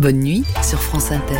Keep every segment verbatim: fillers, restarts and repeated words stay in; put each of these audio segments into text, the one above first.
Bonne nuit sur France Inter.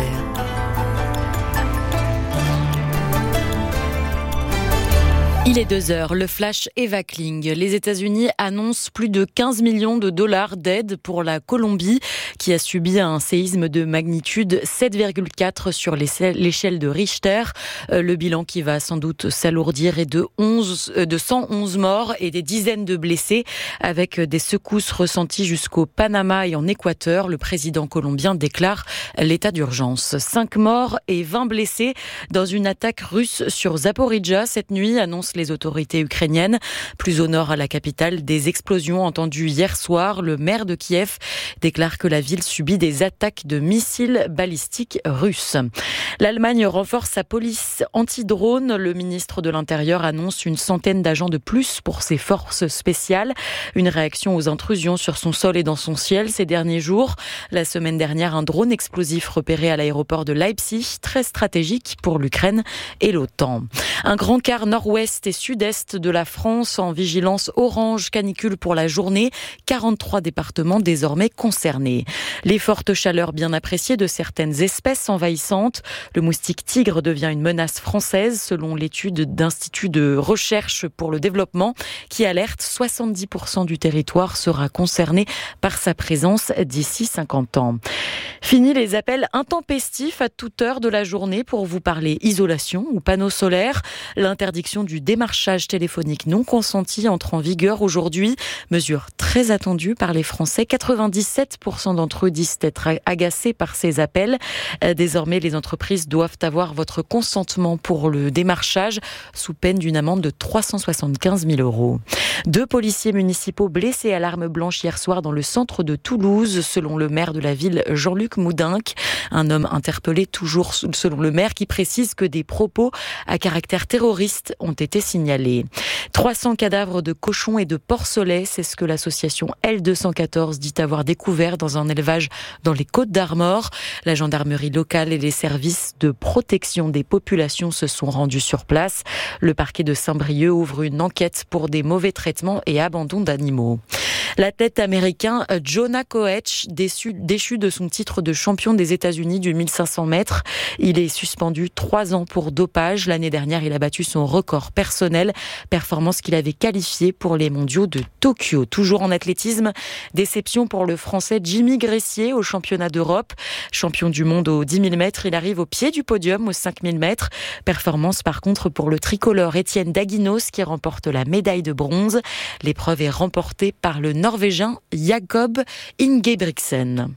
Il est deux heures, le flash Eva Kling. Les États-Unis annoncent plus de quinze millions de dollars d'aide pour la Colombie, qui a subi un séisme de magnitude sept virgule quatre sur l'échelle de Richter. Le bilan qui va sans doute s'alourdir est de, onze, de cent onze morts et des dizaines de blessés, avec des secousses ressenties jusqu'au Panama et en Équateur. Le président colombien déclare l'état d'urgence. Cinq morts et vingt blessés dans une attaque russe sur Zaporijjia cette nuit, annonce les autorités ukrainiennes. Plus au nord à la capitale, des explosions entendues hier soir. Le maire de Kiev déclare que la ville subit des attaques de missiles balistiques russes. L'Allemagne renforce sa police anti-drone. Le ministre de l'Intérieur annonce une centaine d'agents de plus pour ses forces spéciales. Une réaction aux intrusions sur son sol et dans son ciel ces derniers jours. La semaine dernière, un drone explosif repéré à l'aéroport de Leipzig, très stratégique pour l'Ukraine et l'OTAN. Un grand quart nord-ouest et sud-est de la France en vigilance orange canicule pour la journée. quarante-trois départements désormais concernés. Les fortes chaleurs bien appréciées de certaines espèces envahissantes. Le moustique tigre devient une menace française selon l'étude d'Institut de recherche pour le développement qui alerte soixante-dix pour cent du territoire sera concerné par sa présence d'ici cinquante ans. Fini les appels intempestifs à toute heure de la journée pour vous parler isolation ou panneaux solaires. L'interdiction du démarchage téléphonique non consenti entre en vigueur aujourd'hui. Mesure très attendue par les Français. quatre-vingt-dix-sept pour cent d'entre eux disent être agacés par ces appels. Désormais, les entreprises doivent avoir votre consentement pour le démarchage sous peine d'une amende de trois cent soixante-quinze mille euros. Deux policiers municipaux blessés à l'arme blanche hier soir dans le centre de Toulouse, selon le maire de la ville, Jean-Luc Moudinque. Un homme interpellé toujours selon le maire qui précise que des propos à caractère terroriste ont été signalés. trois cents cadavres de cochons et de porcelets, c'est ce que l'association L deux cent quatorze dit avoir découvert dans un élevage dans les Côtes-d'Armor. La gendarmerie locale et les services de protection des populations se sont rendus sur place. Le parquet de Saint-Brieuc ouvre une enquête pour des mauvais traitements et abandon d'animaux. L'athlète américain Jonah Koech, déçu, déchu de son titre de champion des États-Unis du mille cinq cents mètres. Il est suspendu trois ans pour dopage. L'année dernière, il a battu son record personnel, performance qu'il avait qualifiée pour les mondiaux de Tokyo. Toujours en athlétisme, déception pour le Français Jimmy Gressier au championnat d'Europe. Champion du monde au dix mille mètres, il arrive au pied du podium aux cinq mille mètres. Performance par contre pour le tricolore Étienne Daguinos qui remporte la médaille de bronze. L'épreuve est remportée par le Norvégien Jakob Ingebrigtsen.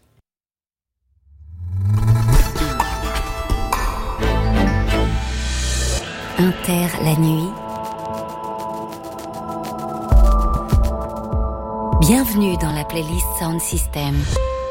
Inter la nuit. Bienvenue dans la playlist Sound System.